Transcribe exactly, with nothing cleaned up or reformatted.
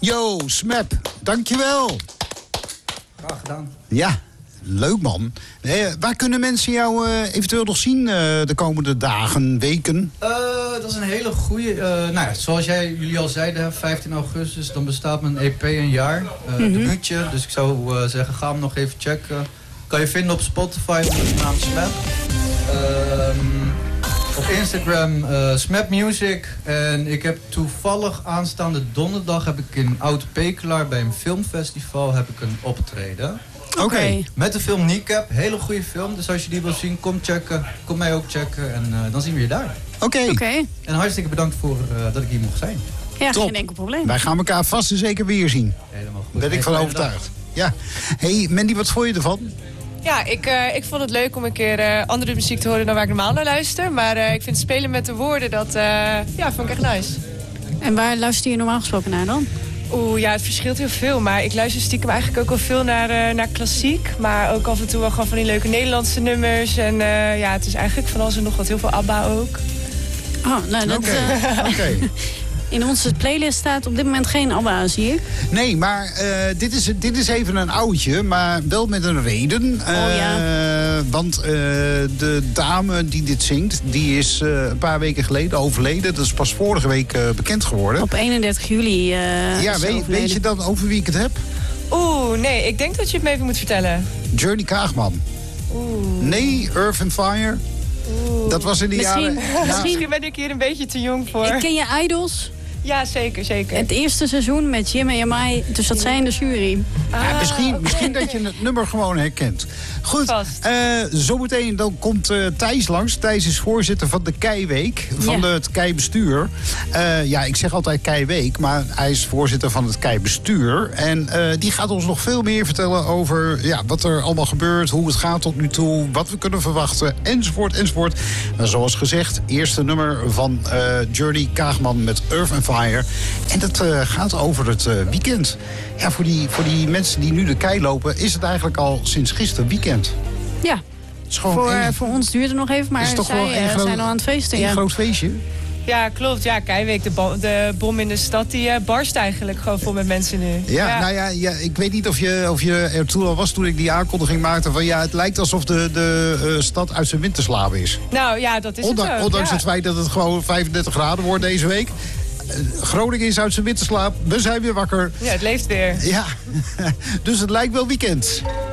Yo, Smap, dankjewel. Graag gedaan. Ja, leuk man. Eh, waar kunnen mensen jou uh, eventueel nog zien uh, de komende dagen, weken? Uh, dat is een hele goede. Uh, nou ja, zoals jij, jullie al zeiden, vijftien augustus, dan bestaat mijn E P een jaar. Uh, mm-hmm. Debuutje, dus ik zou uh, zeggen, ga hem nog even checken. Kan je vinden op Spotify onder de naam Smap. Uh, op Instagram uh, Smap Music. En ik heb toevallig aanstaande donderdag heb ik in Oud-Pekelaar bij een filmfestival heb ik een optreden. Oké. Okay. Met de film Kneecap. Hele goede film. Dus als je die wil zien, kom checken. Kom mij ook checken. En uh, dan zien we je daar. Oké. Okay. Okay. En hartstikke bedankt voor uh, dat ik hier mocht zijn. Ja, Top. Geen enkel probleem. Wij gaan elkaar vast en zeker weer zien. Helemaal goed. Daar ben ik van overtuigd. Ja. Hey Mandy, wat vond je ervan? Ja, ik, uh, ik vond het leuk om een keer uh, andere muziek te horen dan waar ik normaal naar luister. Maar uh, ik vind spelen met de woorden, dat uh, ja, vond ik echt nice. En waar luister je normaal gesproken naar dan? Oeh, ja, het verschilt heel veel. Maar ik luister stiekem eigenlijk ook wel veel naar, uh, naar klassiek. Maar ook af en toe wel gewoon van die leuke Nederlandse nummers. En uh, ja, het is eigenlijk van alles en nog wat. Heel veel ABBA ook. Oh, nou, dat... Oké. Okay. Uh... Okay. In onze playlist staat op dit moment geen ABBA, zie ik. Nee, maar uh, dit, is, dit is even een oudje, maar wel met een reden. Uh, oh ja. Want uh, de dame die dit zingt, die is uh, een paar weken geleden overleden. Dat is pas vorige week uh, bekend geworden. Op eenendertig juli uh, Ja, weet, weet je dan over wie ik het heb? Oeh, nee, ik denk dat je het me even moet vertellen. Journey Kaagman. Oeh. Nee, Earth and Fire. Oeh. Dat was in de misschien, jaren... Ja. Misschien ben ik hier een beetje te jong voor. Ik ken je Idols? Ja, zeker, zeker. Het eerste seizoen met Jim en Jamai, dus dat zijn de jury. Ah, ja, misschien, okay. misschien dat je het nummer gewoon herkent. Goed, uh, zometeen dan komt uh, Thijs langs. Thijs is voorzitter van de Keiweek, van ja. het Keibestuur. Uh, ja, ik zeg altijd Keiweek, maar hij is voorzitter van het Keibestuur. En uh, die gaat ons nog veel meer vertellen over ja, wat er allemaal gebeurt, hoe het gaat tot nu toe, wat we kunnen verwachten, enzovoort, enzovoort. Maar zoals gezegd, eerste nummer van uh, Journey Kaagman met Earth and Fire. En dat uh, gaat over het uh, weekend. Ja, voor die, voor die mensen die nu de kei lopen, is het eigenlijk al sinds gisteren weekend. Ja, voor, een, voor ons duurt het nog even, maar zij uh, groot, zijn al aan het feesten. Een ja. groot feestje. Ja, klopt. Ja, Keiweek, de, bo- de bom in de stad, die uh, barst eigenlijk gewoon vol met mensen nu. Ja, ja. nou ja, ja, ik weet niet of je, of je er toen al was toen ik die aankondiging maakte van ja, het lijkt alsof de, de uh, stad uit zijn winterslaap is. Nou ja, dat is Ondanks, het ook. Ondanks ja. het feit dat het gewoon vijfendertig graden wordt deze week. Groningen is uit zijn winterslaap. We zijn weer wakker. Ja, het leeft weer. Ja, dus het lijkt wel weekend.